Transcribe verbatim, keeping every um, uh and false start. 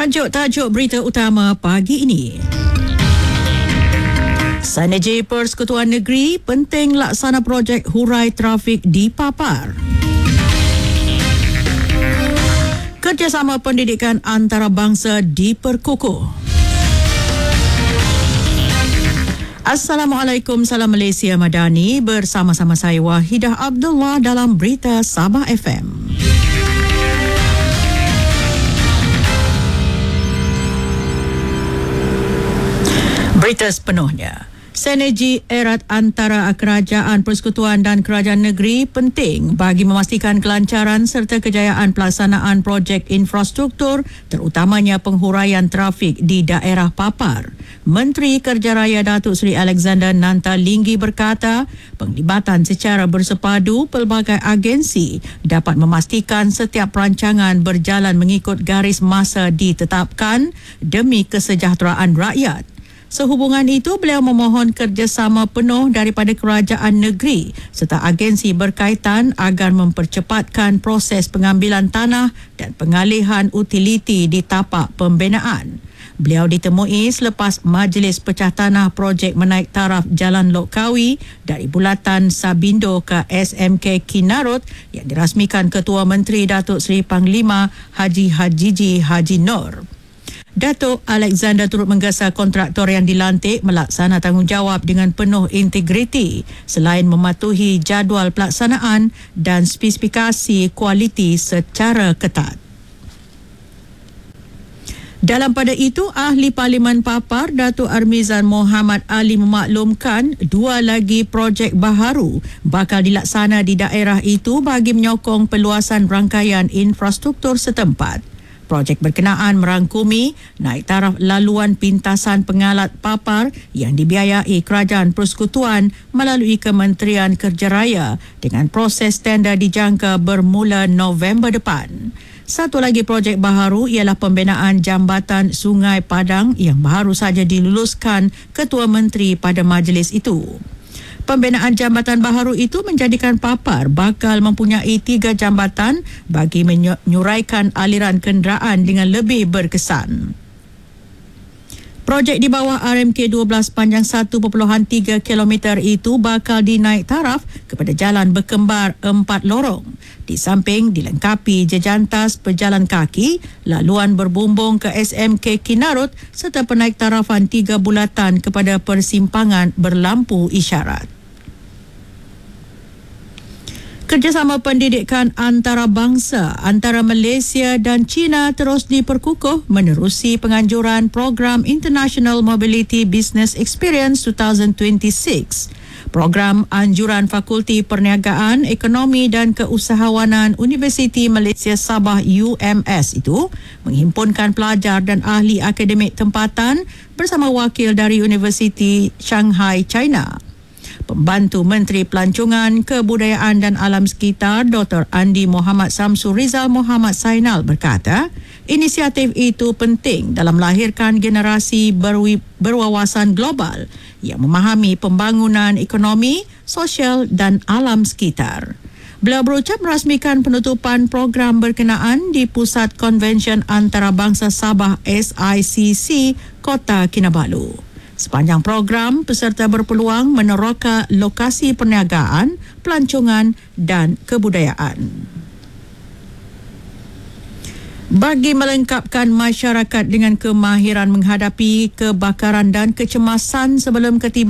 Tajuk-tajuk berita utama pagi ini. Senergi Persekutuan Negeri penting laksana projek hurai trafik dipapar. Kerjasama pendidikan antarabangsa diperkukuh. Assalamualaikum, salam Malaysia Madani. Bersama-sama saya Wahidah Abdullah dalam Berita Sabah F M. Berita sepenuhnya. Sinergi erat antara kerajaan persekutuan dan kerajaan negeri penting bagi memastikan kelancaran serta kejayaan pelaksanaan projek infrastruktur terutamanya penghuraian trafik di daerah papar. Menteri Kerja Raya Datuk Seri Alexander Nantalinggi berkata, penglibatan secara bersepadu pelbagai agensi dapat memastikan setiap perancangan berjalan mengikut garis masa ditetapkan demi kesejahteraan rakyat. Sehubungan itu, beliau memohon kerjasama penuh daripada kerajaan negeri serta agensi berkaitan agar mempercepatkan proses pengambilan tanah dan pengalihan utiliti di tapak pembinaan. Beliau ditemui selepas Majlis Pecah Tanah projek menaik taraf Jalan Lok Kawi dari bulatan Sabindo ke S M K Kinarut yang dirasmikan Ketua Menteri Datuk Seri Panglima Haji Hajiji Haji Nur. Datuk Alexander turut menggesa kontraktor yang dilantik melaksana tanggungjawab dengan penuh integriti selain mematuhi jadual pelaksanaan dan spesifikasi kualiti secara ketat. Dalam pada itu, Ahli Parlimen Papar Datuk Armizan Mohamad Ali memaklumkan dua lagi projek baharu bakal dilaksana di daerah itu bagi menyokong peluasan rangkaian infrastruktur setempat. Projek berkenaan merangkumi naik taraf laluan pintasan pengalat papar yang dibiayai Kerajaan Persekutuan melalui Kementerian Kerja Raya dengan proses tender dijangka bermula November depan. Satu lagi projek baharu ialah pembinaan jambatan Sungai Padang yang baru saja diluluskan Ketua Menteri pada majlis itu. Pembinaan jambatan baharu itu menjadikan papar bakal mempunyai tiga jambatan bagi menyuraikan aliran kenderaan dengan lebih berkesan. Projek di bawah R M K dua belas panjang satu perpuluhan tiga kilometer itu bakal dinaik taraf kepada jalan berkembar empat lorong. Di samping dilengkapi jejantas pejalan kaki, laluan berbumbung ke S M K Kinarut serta penaik tarafan tiga bulatan kepada persimpangan berlampu isyarat. Kerjasama pendidikan antarabangsa antara Malaysia dan China terus diperkukuh menerusi penganjuran Program International Mobility Business Experience dua ribu dua puluh enam. Program anjuran Fakulti Perniagaan, Ekonomi dan Keusahawanan Universiti Malaysia Sabah U M S itu menghimpunkan pelajar dan ahli akademik tempatan bersama wakil dari Universiti Shanghai, China. Pembantu Menteri Pelancongan, Kebudayaan dan Alam Sekitar Doktor Andi Muhammad Samsul Rizal Muhammad Sainal berkata, inisiatif itu penting dalam melahirkan generasi berwi- berwawasan global yang memahami pembangunan ekonomi, sosial dan alam sekitar. Beliau berucap merasmikan penutupan program berkenaan di Pusat Konvensyen Antarabangsa Sabah S I C C, Kota Kinabalu. Sepanjang program, peserta berpeluang meneroka lokasi perniagaan, pelancongan dan kebudayaan. Bagi melengkapkan masyarakat dengan kemahiran menghadapi kebakaran dan kecemasan sebelum ketibaan